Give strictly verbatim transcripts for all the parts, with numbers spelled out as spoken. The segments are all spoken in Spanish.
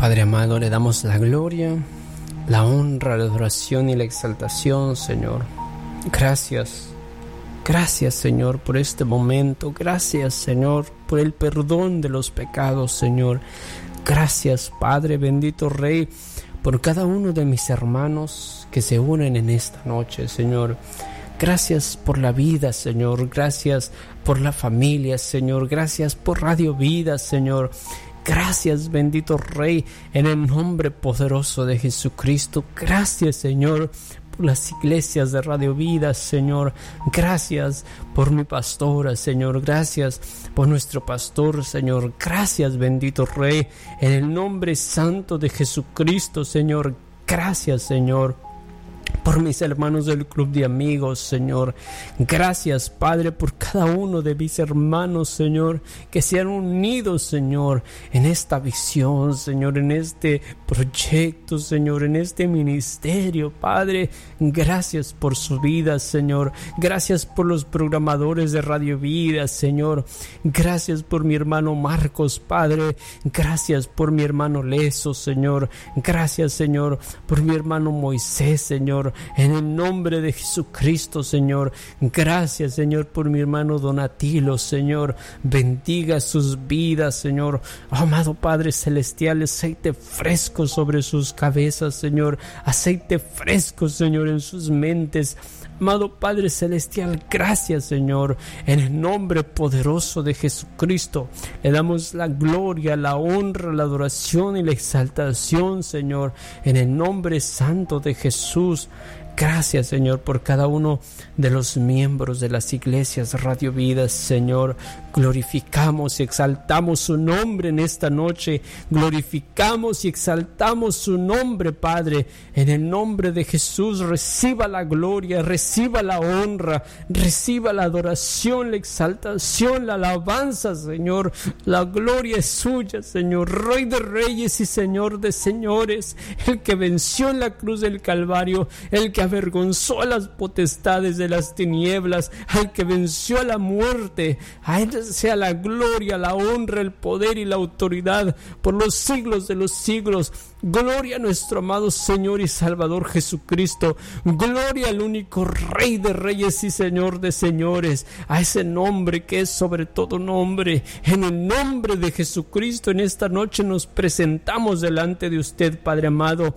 Padre amado, le damos la gloria, la honra, la adoración y la exaltación, Señor. Gracias, gracias, Señor, por este momento. Gracias, Señor, por el perdón de los pecados, Señor. Gracias, Padre, bendito Rey, por cada uno de mis hermanos que se unen en esta noche, Señor. Gracias por la vida, Señor. Gracias por la familia, Señor. Gracias por Radio Vida, Señor. Gracias, bendito Rey, en el nombre poderoso de Jesucristo. Gracias, Señor, por las iglesias de Radio Vida, Señor. Gracias por mi pastora, Señor. Gracias por nuestro pastor, Señor. Gracias, bendito Rey, en el nombre santo de Jesucristo, Señor. Gracias, Señor, por mis hermanos del club de amigos, Señor. Gracias, Padre, por cada uno de mis hermanos, Señor, que se han unido, Señor, en esta visión, Señor, en este proyecto, Señor, en este ministerio, Padre. Gracias por su vida, Señor. Gracias por los programadores de Radio Vida, Señor. Gracias por mi hermano Marcos, Padre. Gracias por mi hermano Leso, Señor. Gracias, Señor, por mi hermano Moisés, Señor. En el nombre de Jesucristo, Señor. Gracias, Señor, por mi hermano Donatilo, Señor. Bendiga sus vidas, Señor. Oh, amado Padre Celestial, aceite fresco sobre sus cabezas, Señor. Aceite fresco, Señor, en sus mentes. Amado Padre Celestial, gracias, Señor. En el nombre poderoso de Jesucristo, le damos la gloria, la honra, la adoración y la exaltación, Señor. En el nombre santo de Jesús. Gracias, Señor, por cada uno de los miembros de las iglesias Radio Vida, Señor. Glorificamos y exaltamos su nombre en esta noche. Glorificamos y exaltamos su nombre, Padre. En el nombre de Jesús, reciba la gloria, reciba la honra, reciba la adoración, la exaltación, la alabanza, Señor. La gloria es suya, Señor. Rey de reyes y Señor de señores. El que venció en la cruz del Calvario, el que avergonzó a las potestades de las tinieblas, al que venció a la muerte. A él sea la gloria, la honra, el poder y la autoridad por los siglos de los siglos. Gloria a nuestro amado Señor y Salvador Jesucristo. Gloria al único Rey de reyes y Señor de señores, a ese nombre que es sobre todo nombre. En el nombre de Jesucristo, en esta noche nos presentamos delante de usted, Padre amado,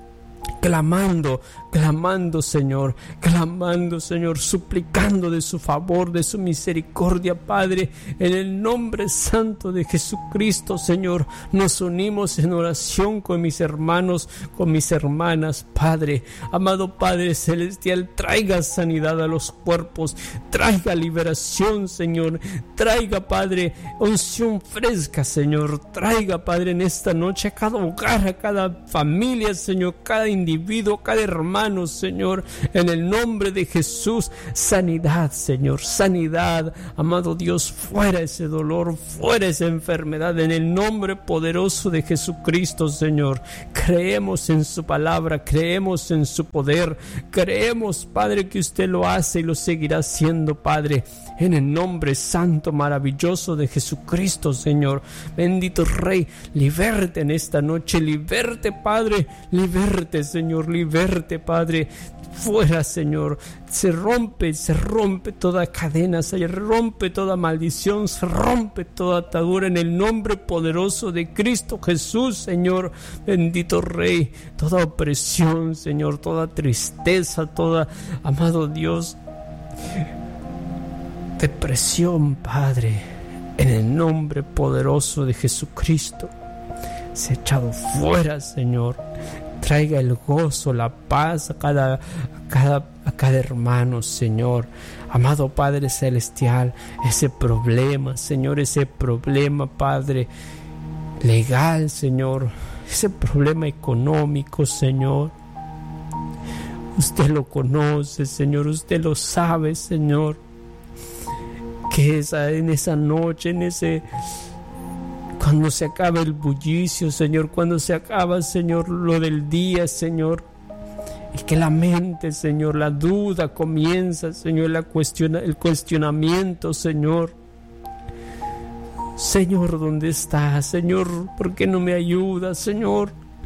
clamando, clamando, Señor, clamando, Señor, suplicando de su favor, de su misericordia, Padre. En el nombre santo de Jesucristo, Señor, nos unimos en oración con mis hermanos, con mis hermanas, Padre. Amado Padre Celestial, traiga sanidad a los cuerpos, traiga liberación, Señor, traiga, Padre, unción fresca, Señor, traiga, Padre, en esta noche a cada hogar, a cada familia, Señor, cada individuo, cada hermano, Señor, en el nombre de Jesús. Sanidad, Señor, sanidad, amado Dios, fuera ese dolor, fuera esa enfermedad, en el nombre poderoso de Jesucristo, Señor. Creemos en su palabra, creemos en su poder, creemos, Padre, que usted lo hace y lo seguirá haciendo, Padre, en el nombre santo, maravilloso de Jesucristo, Señor. Bendito Rey, liberte en esta noche, liberte, Padre, liberte, Señor, liberte, Padre. Fuera, Señor, se rompe, se rompe toda cadena, se rompe toda maldición, se rompe toda atadura en el nombre poderoso de Cristo Jesús, Señor. Bendito Rey, toda opresión, Señor, toda tristeza, toda, amado Dios, depresión, Padre, en el nombre poderoso de Jesucristo, se ha echado fuera, Señor. Traiga el gozo, la paz a cada, a cada, a cada hermano, Señor. Amado Padre Celestial, ese problema, Señor, ese problema, Padre, legal, Señor, ese problema económico, Señor. Usted lo conoce, Señor, usted lo sabe, Señor. Que esa, en esa noche, en ese... Cuando se acaba el bullicio, Señor, cuando se acaba, Señor, lo del día, Señor, y que la mente, Señor, la duda comienza, Señor, la cuestiona, el cuestionamiento, Señor. Señor, ¿dónde estás? Señor, ¿por qué no me ayudas? Señor,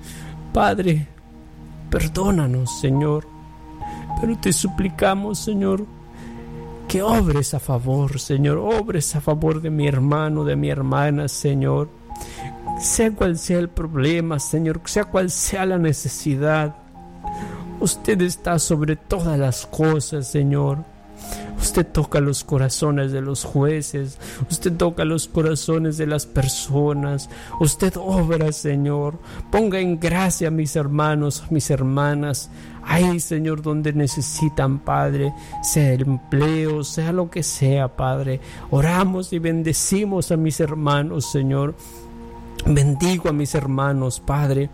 Padre, perdónanos, Señor, pero te suplicamos, Señor, que obres a favor, Señor, obres a favor de mi hermano, de mi hermana, Señor, sea cual sea el problema, Señor, sea cual sea la necesidad. Usted está sobre todas las cosas, Señor. Usted toca los corazones de los jueces, usted toca los corazones de las personas, usted obra, Señor. Ponga en gracia a mis hermanos, a mis hermanas, ahí, Señor, donde necesitan, Padre, sea el empleo, sea lo que sea, Padre. Oramos y bendecimos a mis hermanos, Señor. Bendigo a mis hermanos, Padre.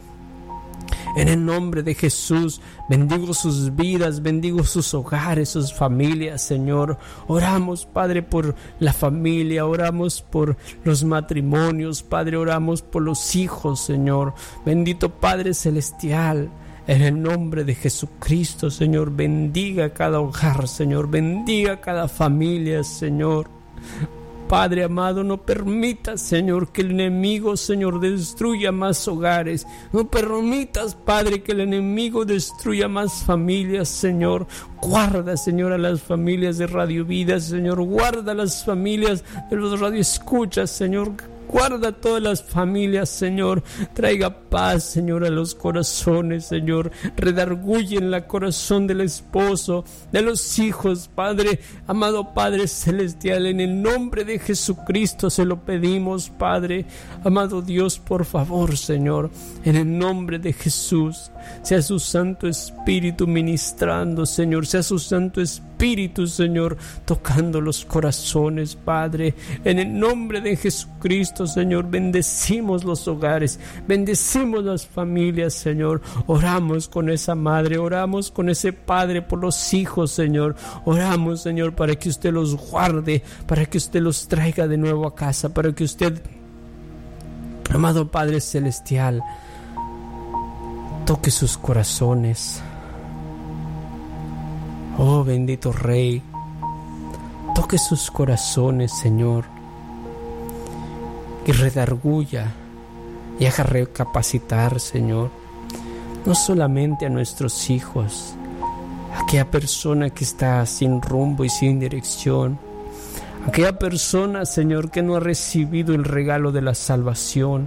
En el nombre de Jesús, bendigo sus vidas, bendigo sus hogares, sus familias, Señor. Oramos, Padre, por la familia, oramos por los matrimonios, Padre, oramos por los hijos, Señor. Bendito Padre Celestial, en el nombre de Jesucristo, Señor, bendiga cada hogar, Señor, bendiga cada familia, Señor. Padre amado, no permitas, Señor, que el enemigo, Señor, destruya más hogares. No permitas, Padre, que el enemigo destruya más familias, Señor. Guarda, Señor, a las familias de Radio Vida, Señor. Guarda a las familias de los radioescuchas, Señor. Guarda a todas las familias, Señor. Traiga paz, Señor, a los corazones, Señor. Redarguye en el corazón del esposo, de los hijos, Padre. Amado Padre Celestial, en el nombre de Jesucristo se lo pedimos, Padre. Amado Dios, por favor, Señor, en el nombre de Jesús, sea su Santo Espíritu ministrando, Señor. Sea su Santo Espíritu, Señor, tocando los corazones, Padre. En el nombre de Jesucristo, Señor, bendecimos los hogares, bendecimos las familias, Señor. Oramos con esa madre, oramos con ese padre por los hijos, Señor. Oramos, Señor, para que usted los guarde, para que usted los traiga de nuevo a casa, para que usted, amado Padre Celestial, toque sus corazones. Oh, bendito Rey, toque sus corazones, Señor, y redarguya y haga recapacitar, Señor, no solamente a nuestros hijos, a aquella persona que está sin rumbo y sin dirección, aquella persona, Señor, que no ha recibido el regalo de la salvación.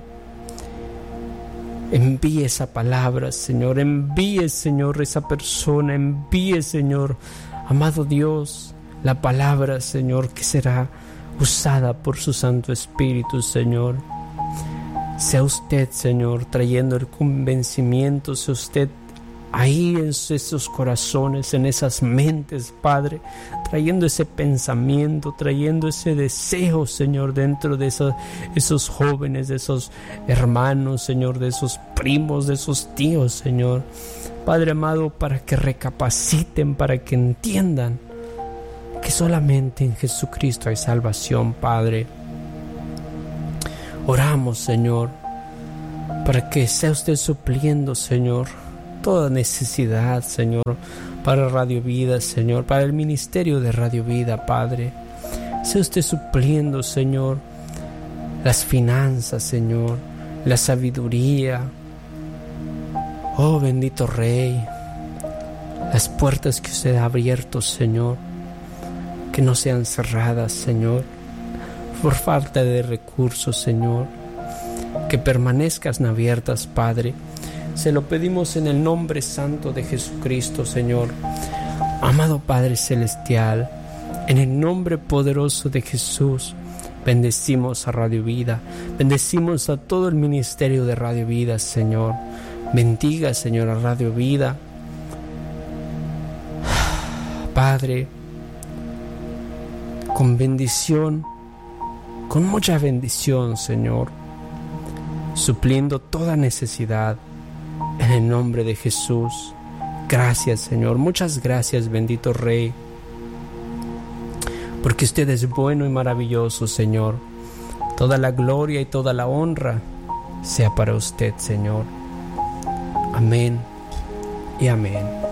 Envíe esa palabra, Señor, envíe, Señor, esa persona, envíe, Señor, amado Dios, la palabra, Señor, que será usada por su Santo Espíritu, Señor. Sea usted, Señor, trayendo el convencimiento, sea usted ahí en esos corazones, en esas mentes, Padre, trayendo ese pensamiento, trayendo ese deseo, Señor, dentro de esos, esos jóvenes, de esos hermanos, Señor, de esos primos, de esos tíos, Señor. Padre amado, para que recapaciten, para que entiendan que solamente en Jesucristo hay salvación, Padre. Oramos, Señor, para que sea usted supliendo, Señor, toda necesidad, Señor, para Radio Vida, Señor, para el ministerio de Radio Vida, Padre. Sea usted supliendo, Señor, las finanzas, Señor, la sabiduría. Oh, bendito Rey, las puertas que usted ha abierto, Señor, que no sean cerradas, Señor, por falta de recursos, Señor, que permanezcan abiertas, Padre. Se lo pedimos en el nombre santo de Jesucristo, Señor. Amado Padre Celestial, en el nombre poderoso de Jesús, bendecimos a Radio Vida, bendecimos a todo el ministerio de Radio Vida, Señor. Bendiga, Señor, a Radio Vida. Padre, con bendición, con mucha bendición, Señor, supliendo toda necesidad, en el nombre de Jesús. Gracias, Señor, muchas gracias, bendito Rey, porque usted es bueno y maravilloso, Señor. Toda la gloria y toda la honra sea para usted, Señor. Amén y amén.